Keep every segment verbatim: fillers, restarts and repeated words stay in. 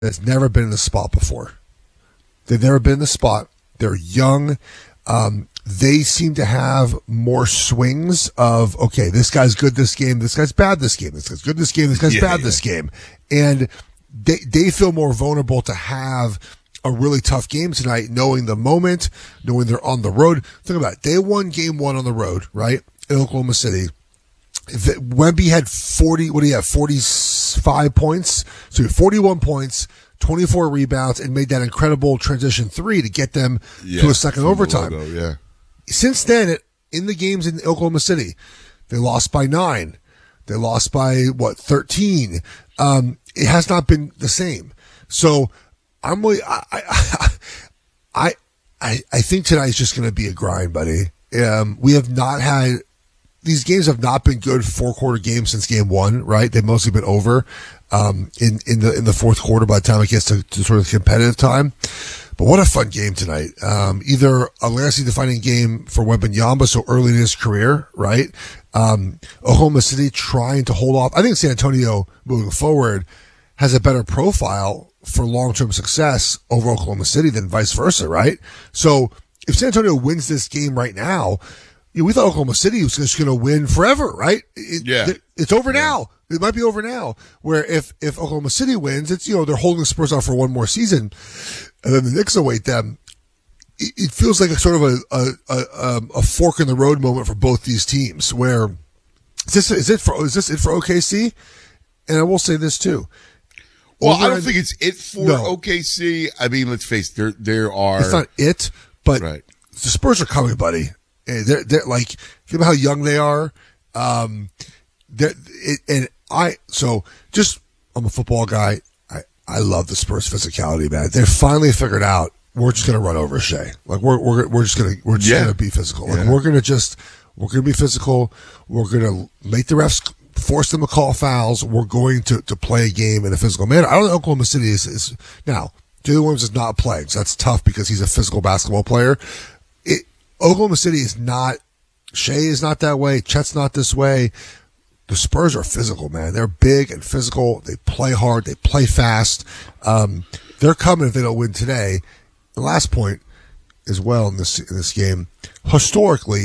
that's never been in the spot before. They've never been in the spot. They're young. Um, they seem to have more swings of, okay, this guy's good this game, this guy's bad this game, this guy's good this game, this guy's yeah, bad yeah. this game. And they they feel more vulnerable to have a really tough game tonight, knowing the moment, knowing they're on the road. Think about it. They won game one on the road, right, in Oklahoma City. Wemby had forty, what do you have, forty-five points? So he had forty-one points, twenty-four rebounds, and made that incredible transition three to get them yeah, to a second overtime. Logo, yeah. Since then, it, in the games in Oklahoma City, they lost by nine. They lost by, what, thirteen. Um, it has not been the same. So I'm really, I, I, I, I, I think tonight's just going to be a grind, buddy. Um, we have not had, these games have not been good four quarter games since game one, right? They've mostly been over, um, in, in the, in the fourth quarter by the time it gets to, to sort of competitive time. But what a fun game tonight. Um, either a legacy defining game for Wembanyama so early in his career, right? Um, Oklahoma City trying to hold off. I think San Antonio moving forward has a better profile for long-term success over Oklahoma City than vice versa, right? So if San Antonio wins this game right now, you know, we thought Oklahoma City was just going to win forever, right? It, yeah. It, it's over yeah. now. It might be over now. Where if, if Oklahoma City wins, it's, you know, they're holding the Spurs out for one more season, and then the Knicks await them. It, it feels like a sort of a, a, a, a fork in the road moment for both these teams. Where is this? Is it for? Is this it for O K C? And I will say this too. Well, Over I don't and, think it's it for no. O K C. I mean, let's face it, there there are. It's not it, but right. the Spurs are coming, buddy. And they're they're like, think about how young they are. Um, they're, it, and I so just I'm a football guy. I I love the Spurs physicality, man. They're finally figured out we're just gonna run over Shea. Like we're we're we're just gonna we're just Yeah. gonna be physical. Like Yeah. we're gonna just we're gonna be physical. We're gonna make the refs force them to call fouls. We're going to, to play a game in a physical manner. I don't know Oklahoma City is, is now Jalen Williams is not playing, so that's tough because he's a physical basketball player. It, Oklahoma City is not. Shea is not that way. Chet's not this way. The Spurs are physical, man. They're big and physical. They play hard. They play fast. Um, they're coming if they don't win today. The last point as well in this in this game, historically,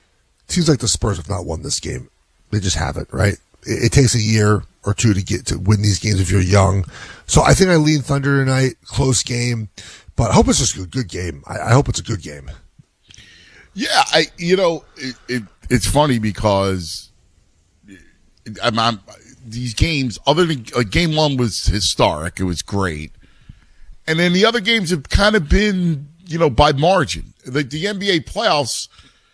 it seems like the Spurs have not won this game. They just haven't, right? It, it takes a year or two to get to win these games if you're young. So I think I lean Thunder tonight. Close game, but I hope it's just a good game. I, I hope it's a good game. Yeah, I you know it, it it's funny because I'm, I'm these games other than like game one was historic, it was great, and then the other games have kind of been you know by margin. Like the N B A playoffs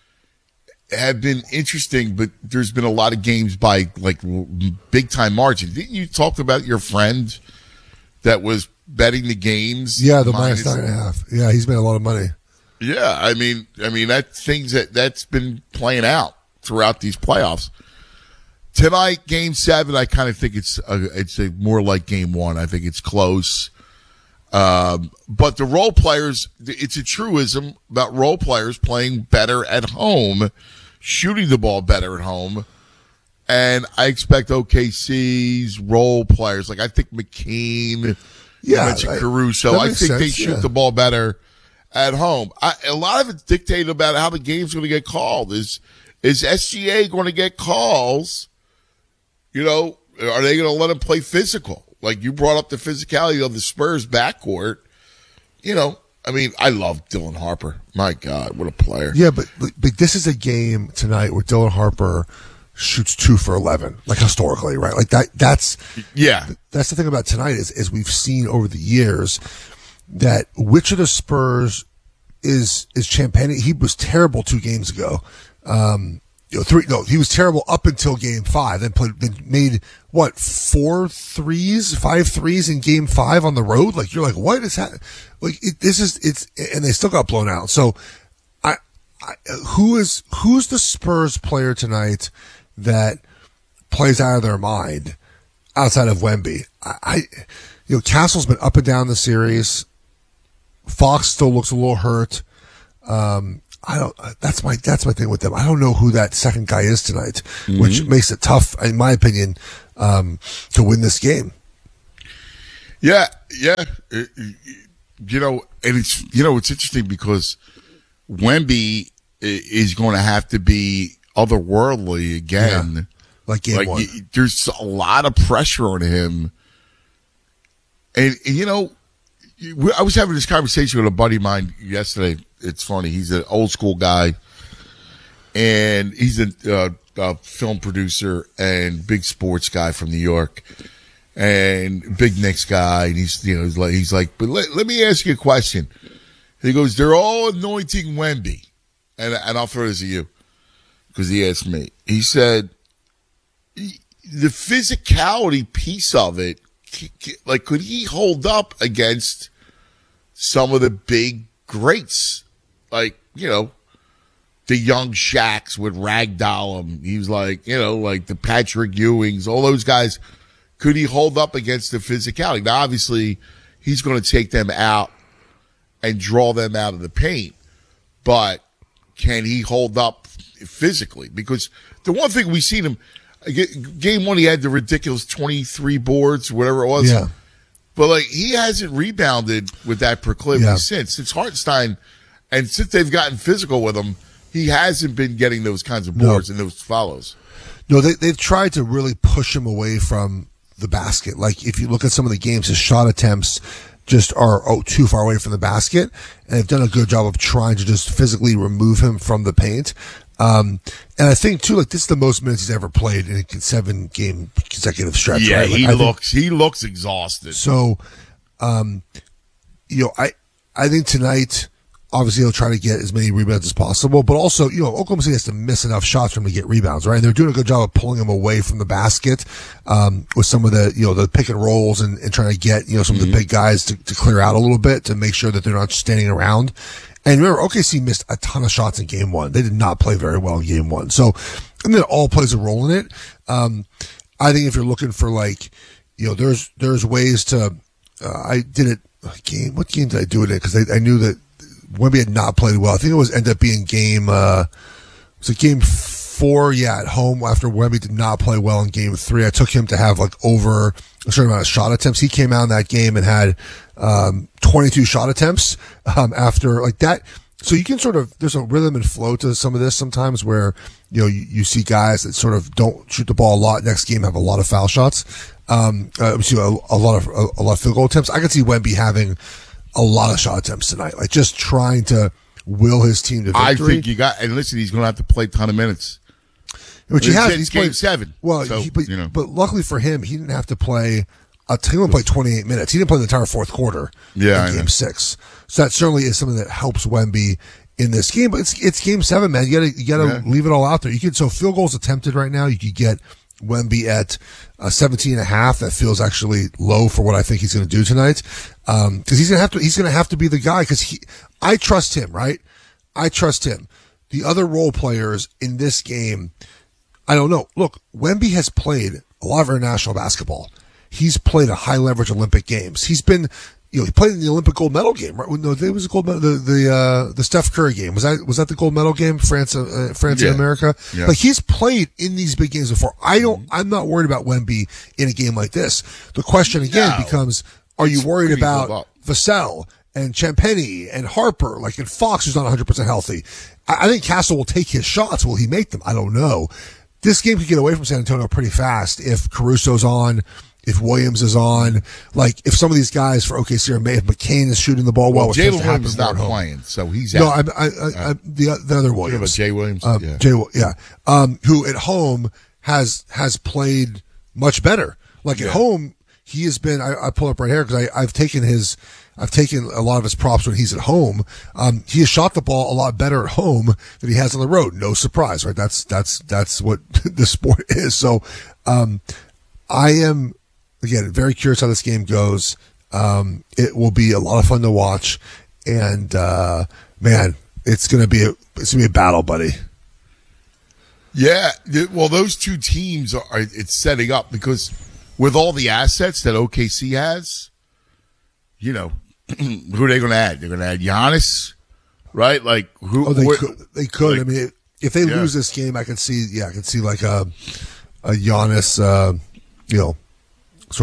have been interesting, but there's been a lot of games by like big time margin. Didn't you talk about your friend that was betting the games? Yeah, the minus nine and a half. Yeah, he's made a lot of money. Yeah, I mean, I mean that things that that's been playing out throughout these playoffs. Tonight, Game Seven, I kind of think it's a, it's a more like Game One. I think it's close, um, but the role players, it's a truism about role players playing better at home, shooting the ball better at home, and I expect O K C's role players like I think McKean, Yeah, you mentioned I- Caruso. that I makes think they sense, shoot yeah. the ball better at home. I, a lot of it's dictated about how the game's going to get called. Is is S G A going to get calls? You know, are they going to let him play physical? Like you brought up the physicality of the Spurs backcourt. You know, I mean, I love Dylan Harper. My God, what a player. Yeah, but but this is a game tonight where Dylan Harper shoots two for eleven, like historically, right? Like that. That's Yeah. that's the thing about tonight is is we've seen over the years that which of the Spurs is is champagning. He was terrible two games ago. Um, you know, three no, he was terrible up until game five. Then played, then made what four threes, five threes in game five on the road. Like you're like, what is that? Like it, this is it's, and they still got blown out. So, I, I who is who's the Spurs player tonight that plays out of their mind outside of Wemby? I, I you know, Castle's been up and down the series. Fox still looks a little hurt. Um, I don't. That's my that's my thing with them. I don't know who that second guy is tonight, mm-hmm. which makes it tough, in my opinion, um, to win this game. Yeah, yeah. It- it- you know, and it's you know it's interesting because Wemby i- is going to have to be otherworldly again. Yeah. Like game Like one. y- there's a lot of pressure on him, and, and you know, we- I was having this conversation with a buddy of mine yesterday. It's funny. He's an old school guy, and he's a, uh, a film producer and big sports guy from New York, and big Knicks guy. And he's you know he's like he's like, but let, let me ask you a question. He goes, they're all anointing Wemby, and and I'll throw this at you because he asked me. He said the physicality piece of it, like, could he hold up against some of the big greats? Like, you know, the young Shaqs would ragdoll him. He was like, you know, like the Patrick Ewings, all those guys. Could he hold up against the physicality? Now, obviously, he's going to take them out and draw them out of the paint. But can he hold up physically? Because the one thing we've seen him, game one, he had the ridiculous twenty-three boards, whatever it was. Yeah. But, like, he hasn't rebounded with that proclivity Yeah. since. Since Hartenstein, and since they've gotten physical with him, he hasn't been getting those kinds of boards No. and those follows. No, they, they've tried to really push him away from the basket. Like, if you look at some of the games, his shot attempts just are oh, too far away from the basket. And they've done a good job of trying to just physically remove him from the paint. Um, and I think, too, like, this is the most minutes he's ever played in a seven game consecutive stretch. Yeah, right? Like, he I think- looks he looks exhausted. So, um, you know, I, I think tonight, obviously he'll try to get as many rebounds as possible, but also, you know, Oklahoma City has to miss enough shots for him to get rebounds, right? And they're doing a good job of pulling him away from the basket, um, with some of the, you know, the pick and rolls and, and trying to get, you know, some of the big guys to, to clear out a little bit to make sure that they're not standing around. And remember, O K C missed a ton of shots in game one. They did not play very well in game one. So, and then it all plays a role in it. Um, I think if you're looking for, like, you know, there's, there's ways to, uh, I did it, game, what game did I do it in? Because I, I knew that Wemby had not played well. I think it was ended up being game, uh, was it game four? Yeah, at home after Wemby did not play well in game three. I took him to have like over a certain amount of shot attempts. He came out in that game and had, um, twenty-two shot attempts, um, after like that. So you can sort of, there's a rhythm and flow to some of this sometimes where, you know, you, you see guys that sort of don't shoot the ball a lot. Next game have a lot of foul shots. Um, uh, see a, a lot of, a, a lot of field goal attempts. I could see Wemby having a lot of shot attempts tonight, like just trying to will his team to victory. I think you got, and listen, he's going to have to play a ton of minutes. Which he It's- has. it's He's game played seven. Well, So, he, but, you know. but luckily for him, he didn't have to play. Uh, he only played twenty-eight minutes. He didn't play the entire fourth quarter. Yeah, I in know. game six. So that certainly is something that helps Wemby in this game. But it's it's game seven, man. You gotta you gotta Yeah. leave it all out there. You could so field goals attempted right now. You could get Wemby at uh, seventeen and a half. That feels actually low for what I think he's going to do tonight. Um, cause he's going to have to, he's going to have to be the guy. Cause he, I trust him, right? I trust him. The other role players in this game, I don't know. Look, Wemby has played a lot of international basketball. He's played a high leverage Olympic games. He's been, you know, he played in the Olympic gold medal game, right? No, it was a gold medal, the, the, uh, the Steph Curry game. Was that, was that the gold medal game? France, uh, France Yeah. and America? Yeah. Like he's played in these big games before. I don't, I'm not worried about Wemby in a game like this. The question again No. becomes, are you It's worried pretty about good up. Vassell and Champagny and Harper, like, and Fox, who's not one hundred percent healthy? I, I think Castle will take his shots. Will he make them? I don't know. This game could get away from San Antonio pretty fast if Caruso's on, if Williams is on, like if some of these guys for O K C are made, if McCain is shooting the ball well, Well, which tends Jalen to happen Williams more not at home. playing, so he's No, out. I, I, I, I, the the other You know Williams, about Jay Williams? um, yeah. Jay, yeah, um, who at home has has played much better. Like at Yeah. home, he has been. I, I pull up right here because I've taken his, I've taken a lot of his props when he's at home. Um, he has shot the ball a lot better at home than he has on the road. No surprise, right? That's that's that's what the sport is. So, um, I am again very curious how this game goes. Um, it will be a lot of fun to watch, and uh, man, it's gonna be a it's gonna be a battle, buddy. Yeah, th- well, those two teams are, are it's setting up because with all the assets that O K C has, you know, who are they going to add? They're going to add Giannis, right? Like who? Oh, they wh- could. They could. like- I mean, if they Yeah. lose this game, I could see. Yeah, I could see like a a Giannis, uh, you know, sort of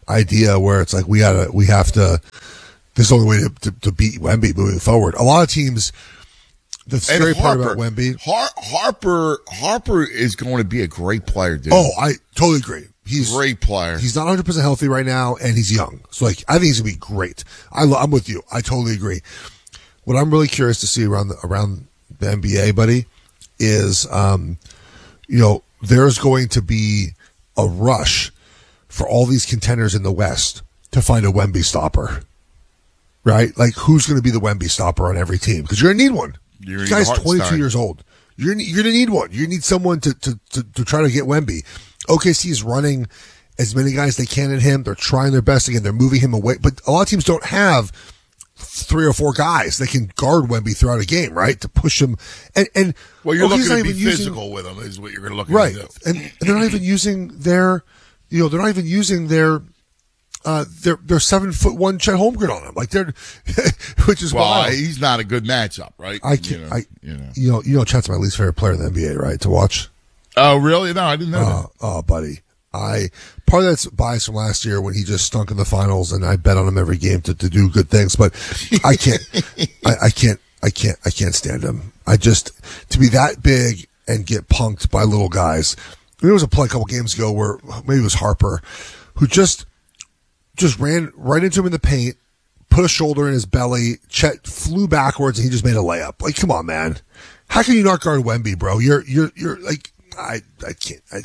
idea where it's like we gotta, we have to. This is the only way to, to, to beat Wemby moving forward. A lot of teams. The scary part about Wemby, Har- Harper, Harper is going to be a great player, dude. Oh, I totally agree. He's great player. He's not one hundred percent healthy right now, and he's young. So, like, I think he's gonna be great. I lo- I'm with you. I totally agree. What I'm really curious to see around the, around the N B A, buddy, is um, you know, there's going to be a rush for all these contenders in the West to find a Wemby stopper, right? Like, who's going to be the Wemby stopper on every team? Because you're gonna need one. You're This guy's twenty-two years old. You're you're gonna need one. You need someone to, to, to, to try to get Wemby. O K C is running as many guys they can at him. They're trying their best again. They're moving him away, but a lot of teams don't have three or four guys that can guard Wemby throughout a game, right? To push him and and well, you're O K C's looking to be using, physical with him is what you're going to look at, right? To do. And, and they're not even using their, you know, they're not even using their. Uh, they're they're seven foot one Chet Holmgren on him, like they're, which is well, wild. he's not a good matchup, right? I can't. You know, I you know. you know you know Chet's my least favorite player in the N B A, right? To watch. Oh, really? No, I didn't know Oh, that. oh, buddy. I part of that's bias from last year when he just stunk in the finals, and I bet on him every game to, to do good things. But I can't, I, I can't, I can't, I can't stand him. I just to be that big and get punked by little guys. There was a play a couple games ago where maybe it was Harper, who just just ran right into him in the paint, put a shoulder in his belly. Chet flew backwards, and he just made a layup. Like, come on, man. How can you not guard Wemby, bro? You're you're you're like I I can't I.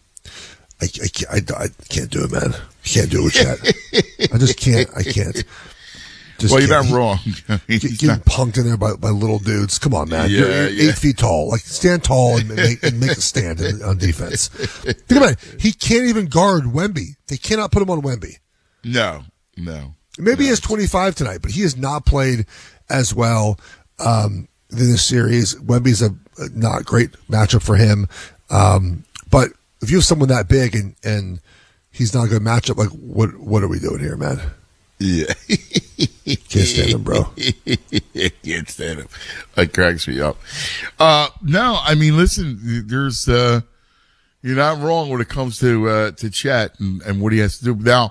I, I, can't, I, I can't do it, man. I can't do it with Chet. I just can't. I can't. Just well, you're can't. not wrong. Get, getting not... punked in there by, by little dudes. Come on, man. Yeah, you're, you're yeah. eight feet tall. Like, stand tall and make, and make a stand in, on defense. Think about it. He can't even guard Wemby. They cannot put him on Wemby. No, no. Maybe no. he has twenty-five tonight, but he has not played as well um, in this series. Wemby's a, a not great matchup for him. Um, but if you have someone that big and, and he's not a good matchup, like what what are we doing here, man? Yeah. Can't stand him, bro. Can't stand him. That cracks me up. Uh, no, I mean, listen, there's, uh, you're not wrong when it comes to, uh, to Chet and, and what he has to do. Now,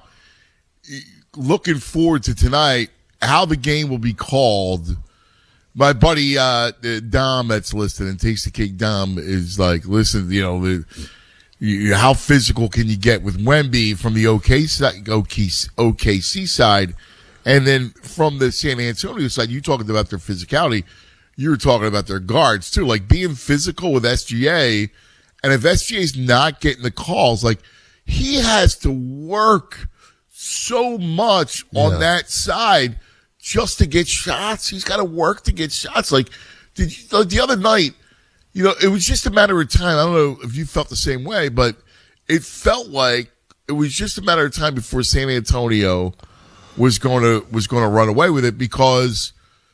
looking forward to tonight, how the game will be called. My buddy, uh, Dom that's listening, and Takes the Cake Dom is like, listen, you know, the, You, how physical can you get with Wemby from the O K C, O K C side, and then from the San Antonio side? You talking about their physicality. You were talking about their guards too, like being physical with S G A. And if S G A's not getting the calls, like he has to work so much on yeah. that side just to get shots. He's got to work to get shots. Like, did you, like the other night? You know, it was just a matter of time. I don't know if you felt the same way, but it felt like it was just a matter of time before San Antonio was going to was going to run away with it because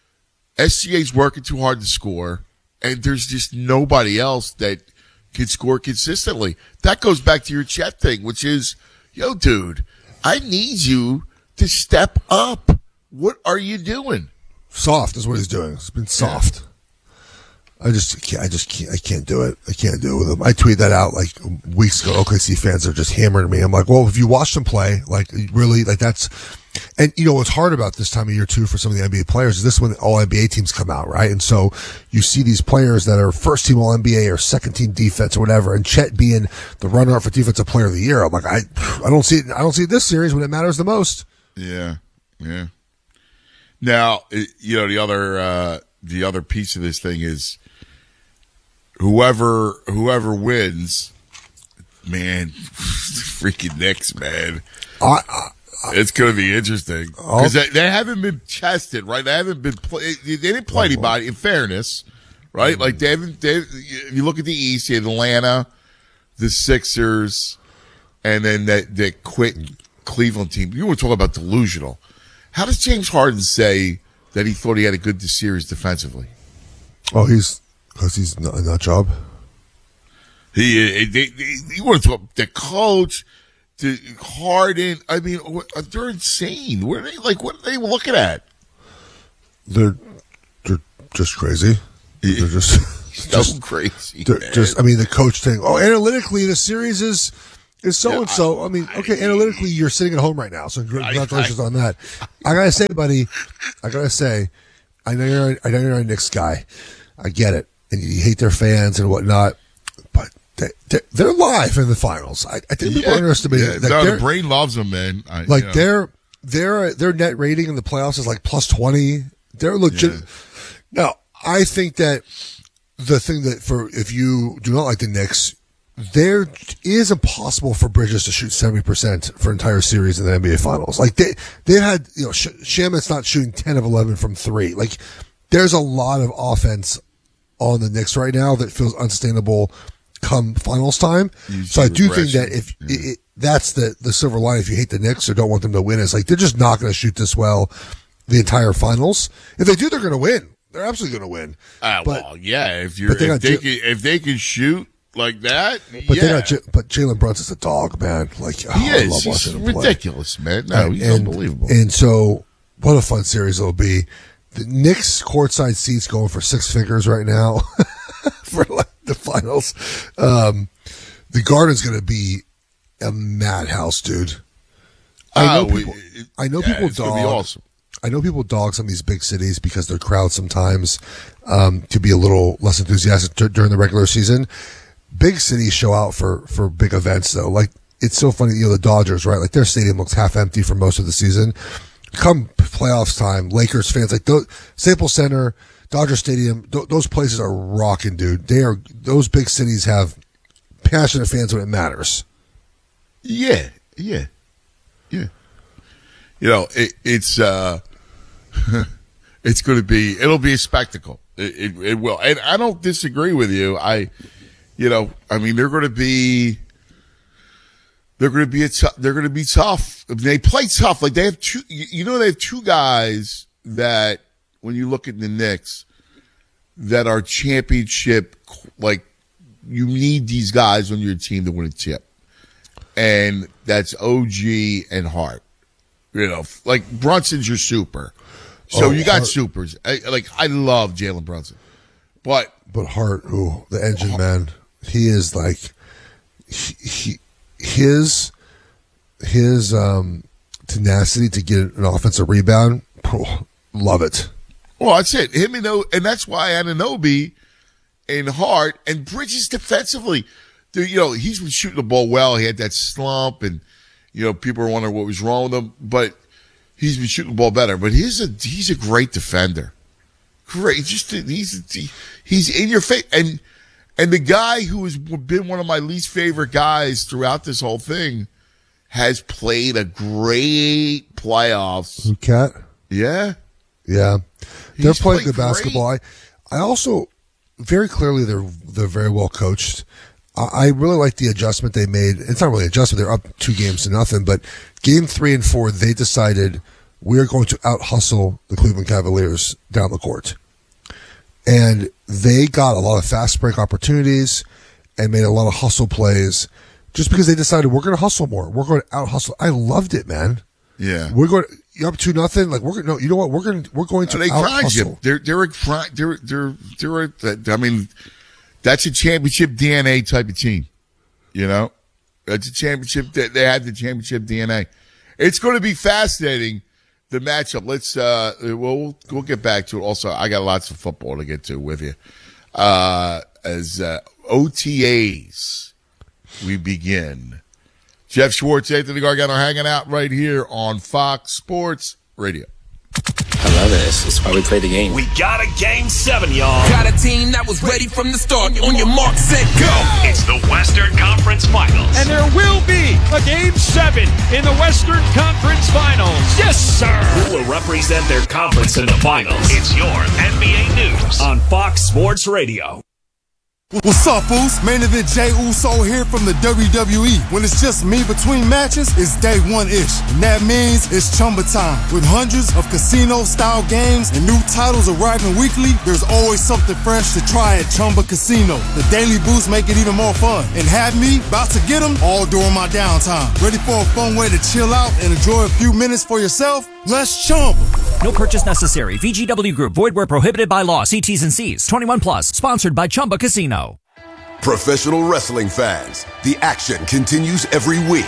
S G A's working too hard to score, and there's just nobody else that can score consistently. That goes back to your Chet thing, which is, yo, dude, I need you to step up. What are you doing? Soft is what he's doing. It's been soft. Yeah. I just can't, I just can't, I can't do it. I can't do it with him. I tweeted that out like weeks ago. O K C fans are just hammering me. I'm like, well, if you watch them play, like really, like that's, and you know, what's hard about this time of year too for some of the N B A players is this is when all N B A teams come out, right? And so you see these players that are first team all N B A or second team defense or whatever, and Chet being the runner up for defensive player of the year. I'm like, I, I don't see it. I don't see it this series when it matters the most. Yeah. Yeah. Now, you know, the other, uh, the other piece of this thing is, Whoever whoever wins, man, freaking Knicks, man. I, I, it's going to be interesting because they, they haven't been tested, right? They haven't been play, they didn't play anybody. In fairness, right? Like they haven't. They, if you look at the East, you have Atlanta, the Sixers, and then that that quit Cleveland team. You were talking about delusional. How does James Harden say that he thought he had a good series defensively? Oh, he's. Because he's not in that job. He, they, they, you want to talk the coach, the Harden. I mean, they're insane. What are they like? What are they looking at? They're they're just crazy. They're just so just, crazy. They're man. Just, I mean, the coach thing. Oh, analytically, the series is is so and so. I mean, okay, analytically, you're sitting at home right now, so congratulations I, I, on that. I gotta say, buddy, I gotta say, I know you're, I know you're a Knicks guy. I get it, and you hate their fans and whatnot, but they, they're, they're live in the finals. I, I think people yeah, underestimate yeah, it. Like no, the brain loves them, man. I, like you know. their their their net rating in the playoffs is like plus twenty. They're legit. Yeah. Now, I think that the thing that for if you do not like the Knicks, there is impossible for Bridges to shoot seventy percent for an entire series in the N B A Finals. Like they they had, you know, Shamit's not shooting ten of eleven from three. Like there's a lot of offense on the Knicks right now that feels unsustainable come finals time. So I do think that if yeah. it, it, that's the, the silver line, if you hate the Knicks or don't want them to win, it's like they're just not going to shoot this well the entire finals. If they do, they're going to win. They're absolutely going to win. Uh, but, well, yeah. If you're, if they, J- can, if they can shoot like that, but yeah. they got J- but Jalen Brunson's a dog, man. Like oh, he is. I love he's watching him ridiculous, play. man. No, and, he's and, unbelievable. And so, what a fun series it'll be. The Knicks courtside seats going for six figures right now for like the finals. Um, the Garden's going to be a madhouse, dude. I know uh, people. We, I know yeah, people it's dog. Gonna be awesome. I know people dog some of these big cities because their crowd sometimes um, to be a little less enthusiastic t- during the regular season. Big cities show out for for big events though. Like it's so funny, you know, the Dodgers, right? Like their stadium looks half empty for most of the season. Come playoffs time, Lakers fans like those, Staples Center, Dodger Stadium, th- those places are rocking, dude. They are those big cities have passionate fans when it matters. Yeah, yeah, yeah. You know, it, it's uh, it's going to be it'll be a spectacle. It, it, it will, and I don't disagree with you. I, you know, I mean, they're going to be. They're going to be a t- they're going to be tough. They play tough. Like they have two, you know, they have two guys that when you look at the Knicks that are championship, like you need these guys on your team to win a chip. And that's O G and Hart. You know, like Brunson's your super. So oh, you got Hart. supers. I, like I love Jalen Brunson. But but Hart, ooh, the engine Hart. man. He is like he, he his his um, tenacity to get an offensive rebound, oh, love it. Well, that's it. Him and and that's why Anunoby and Hart and Bridges defensively, you know, he's been shooting the ball well. He had that slump, and you know, people are wondering what was wrong with him, but he's been shooting the ball better. But he's a he's a great defender. Great, just he's he's in your face and. And the guy who has been one of my least favorite guys throughout this whole thing has played a great playoffs. Cat? Yeah. Yeah. They're He's playing good great. basketball. I, I also, very clearly, they're they're very well coached. I, I really like the adjustment they made. It's not really an adjustment. They're up two games to nothing. But game three and four, they decided we're going to out-hustle the Cleveland Cavaliers down the court. And they got a lot of fast break opportunities and made a lot of hustle plays just because they decided we're going to hustle more. We're going to out hustle. I loved it, man. Yeah. We're going you're up to nothing. Like we're going no, you know what? We're going to, we're going to they out grind hustle. you. They're, they're a grind. They're, they're, they're, a, I mean, that's a championship D N A type of team. You know, that's a championship. They had the championship D N A. It's going to be fascinating. The matchup. Let's uh, we'll we'll get back to it. Also, I got lots of football to get to with you. Uh, as uh, O T As, we begin. Jeff Schwartz, Anthony Gargano, hanging out right here on Fox Sports Radio. I love it. It's, it's why we play the game. We got a game seven, y'all. Got a team that was ready from the start. On your mark, set, go. It's the Western Conference Finals. And there will be a game seven in the Western Conference Finals. Yes, sir. Who will represent their conference in the finals? It's your N B A News on Fox Sports Radio. What's up, fools? Main event Jey Uso here from the W W E. When it's just me between matches, it's day one-ish. And that means it's Chumba time. With hundreds of casino-style games and new titles arriving weekly, there's always something fresh to try at Chumba Casino. The daily boosts make it even more fun. And have me about to get them all during my downtime. Ready for a fun way to chill out and enjoy a few minutes for yourself? Let's Chumba. No purchase necessary. V G W Group. Void where prohibited by law. See T's and C's. twenty-one plus. Sponsored by Chumba Casino. Professional wrestling fans, the action continues every week.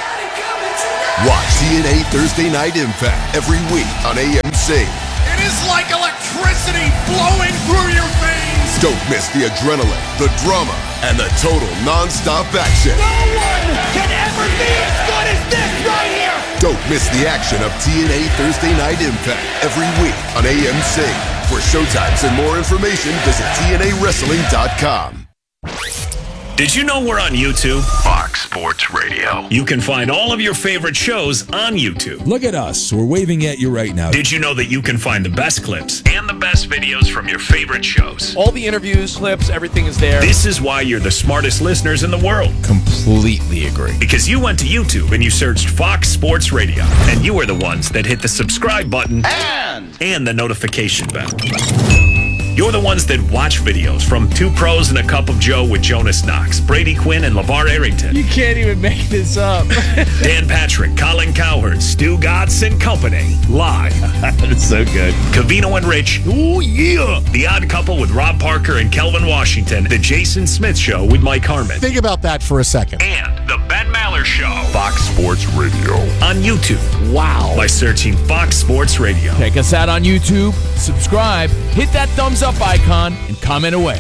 Watch T N A Thursday Night Impact every week on A M C. It is like electricity flowing through your veins. Don't miss the adrenaline, the drama, and the total non-stop action. No one can ever be as good as this right here. Don't miss the action of T N A Thursday Night Impact every week on A M C. For showtimes and more information, visit T N A wrestling dot com. Did you know we're on YouTube? Fox Sports Radio. You can find all of your favorite shows on YouTube. Look at us. We're waving at you right now. Did you know that you can find the best clips and the best videos from your favorite shows? All the interviews, clips, everything is there. This is why you're the smartest listeners in the world. Completely agree. Because you went to YouTube and you searched Fox Sports Radio. And you are the ones that hit the subscribe button And, and the notification bell. You're the ones that watch videos from Two Pros and a Cup of Joe with Jonas Knox, Brady Quinn, and LeVar Arrington. You can't even make this up. Dan Patrick, Colin Cowherd, Stu Gatz and Company. Live. That's so good. Covino and Rich. Oh, yeah. The Odd Couple with Rob Parker and Kelvin Washington. The Jason Smith Show with Mike Harmon. Think about that for a second. And The Ben Maller Show. Fox Sports Radio. On YouTube. Wow. By searching Fox Sports Radio. Check us out on YouTube. Subscribe. Hit that thumbs up icon and comment away.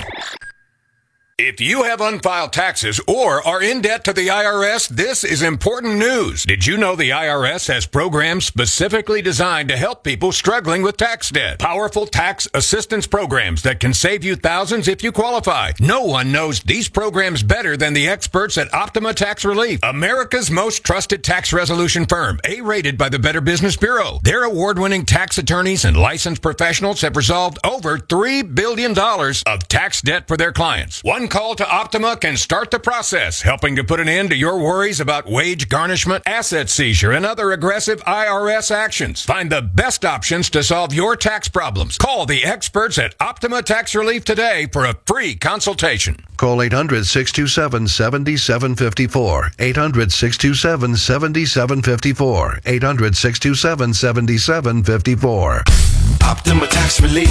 If you have unfiled taxes or are in debt to the I R S, this is important news. Did you know the I R S has programs specifically designed to help people struggling with tax debt? Powerful tax assistance programs that can save you thousands if you qualify. No one knows these programs better than the experts at Optima Tax Relief, America's most trusted tax resolution firm, A-rated by the Better Business Bureau. Their award-winning tax attorneys and licensed professionals have resolved over three billion dollars of tax debt for their clients. One call to Optima can start the process, helping to put an end to your worries about wage garnishment, asset seizure, and other aggressive I R S actions. Find the best options to solve your tax problems. Call the experts at Optima Tax Relief today for a free consultation. Call eight hundred, six two seven, seven seven five four. eight hundred, six two seven, seven seven five four. eight hundred, six two seven, seven seven five four. Optima Tax Relief.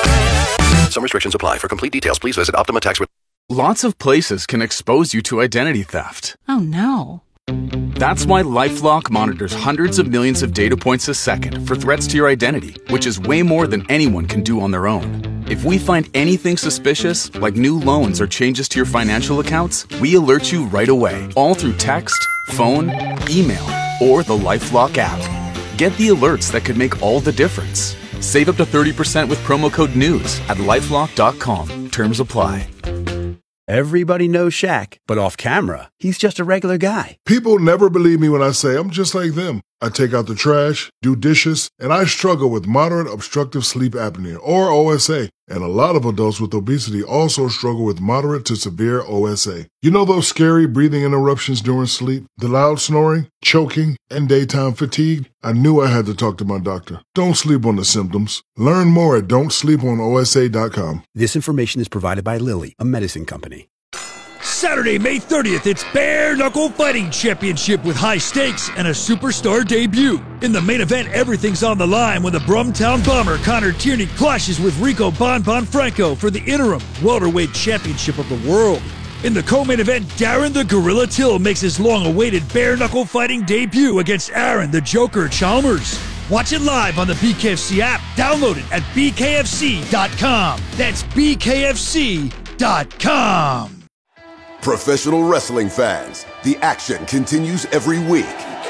Some restrictions apply. For complete details, please visit Optima Tax Relief. Lots of places can expose you to identity theft. Oh, no. That's why LifeLock monitors hundreds of millions of data points a second for threats to your identity, which is way more than anyone can do on their own. If we find anything suspicious, like new loans or changes to your financial accounts, we alert you right away, all through text, phone, email, or the LifeLock app. Get the alerts that could make all the difference. Save up to thirty percent with promo code NEWS at lifelock dot com. Terms apply. Everybody knows Shaq, but off camera, he's just a regular guy. People never believe me when I say I'm just like them. I take out the trash, do dishes, and I struggle with moderate obstructive sleep apnea, or O S A. And a lot of adults with obesity also struggle with moderate to severe O S A. You know those scary breathing interruptions during sleep, the loud snoring, choking, and daytime fatigue? I knew I had to talk to my doctor. Don't sleep on the symptoms. Learn more at don't sleep on O S A dot com. This information is provided by Lilly, a medicine company. Saturday, May thirtieth, it's Bare Knuckle Fighting Championship with high stakes and a superstar debut. In the main event, everything's on the line when the Brumtown Bomber Connor Tierney clashes with Rico Bon Bon Franco for the interim welterweight championship of the world. In the co-main event, Darren the Gorilla Till makes his long-awaited Bare Knuckle Fighting debut against Aaron the Joker Chalmers. Watch it live on the B K F C app. Download it at B K F C dot com. That's B K F C dot com. Professional wrestling fans, the action continues every week.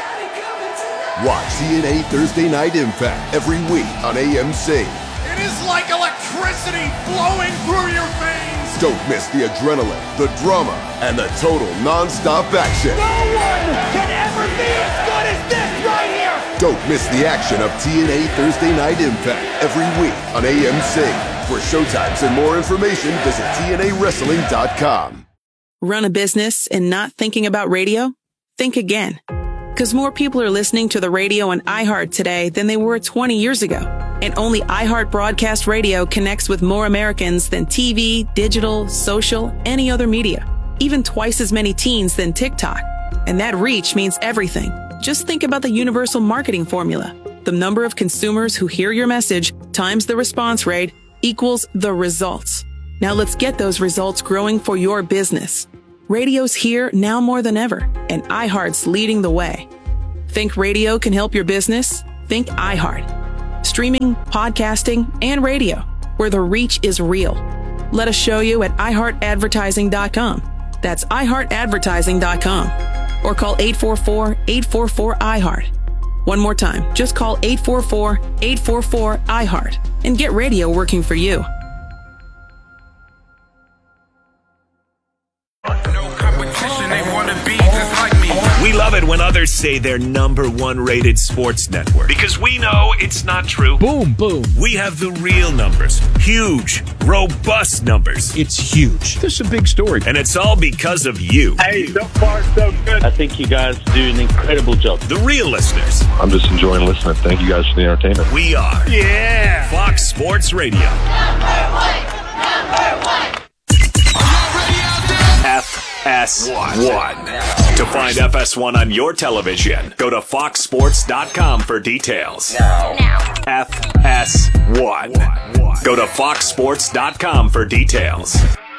Watch T N A Thursday Night Impact every week on A M C. It is like electricity flowing through your veins. Don't miss the adrenaline, the drama, and the total non-stop action. No one can ever be as good as this right here. Don't miss the action of T N A Thursday Night Impact every week on A M C. For showtimes and more information, visit T N A wrestling dot com. Run a business and not thinking about radio? Think again. Because more people are listening to the radio on iHeart today than they were twenty years ago. And only iHeart Broadcast Radio connects with more Americans than T V, digital, social, any other media. Even twice as many teens than TikTok. And that reach means everything. Just think about the universal marketing formula. The number of consumers who hear your message times the response rate equals the results. Now let's get those results growing for your business. Radio's here now more than ever, and iHeart's leading the way. Think radio can help your business? Think iHeart. Streaming, podcasting, and radio, where the reach is real. Let us show you at i heart advertising dot com. That's i heart advertising dot com. Or call eight four four, eight four four, I heart. One more time, just call eight four four, eight four four, I heart and get radio working for you. We love it when others say they're number one rated sports network because we know it's not true. Boom, boom. We have the real numbers. Huge, robust numbers. It's huge. This is a big story. And it's all because of you. Hey, so far so good. I think you guys do an incredible job. The real listeners. I'm just enjoying listening. Thank you guys for the entertainment. We are. Yeah. Fox Sports Radio. Number one. Number one. F S one. To find F S one on your television, go to fox sports dot com for details. Now. F S one. Go to fox sports dot com for details.